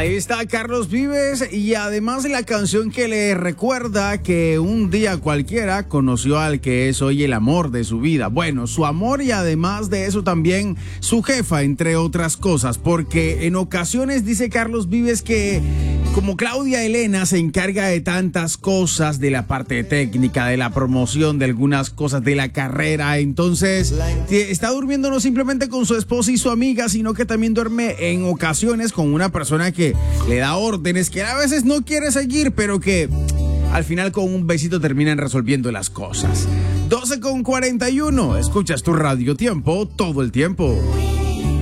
Ahí está Carlos Vives y además la canción que le recuerda que un día cualquiera conoció al que es hoy el amor de su vida. Bueno, su amor y además de eso también su jefa, entre otras cosas, porque en ocasiones dice Carlos Vives que como Claudia Elena se encarga de tantas cosas, de la parte técnica, de la promoción, de algunas cosas de la carrera, entonces está durmiendo no simplemente con su esposa y su amiga, sino que también duerme en ocasiones con una persona que le da órdenes, que a veces no quiere seguir, pero que al final con un besito terminan resolviendo las cosas. 12:41, escuchas tu Radio Tiempo todo el tiempo.